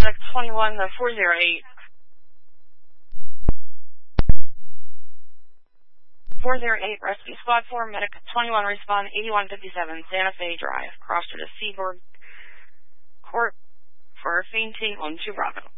Medic 21, the 408. 408, Rescue Squad 4, Medic 21, respond 8157, Santa Fe Drive, cross to the Seaboard Court for fainting on 2 Bravo.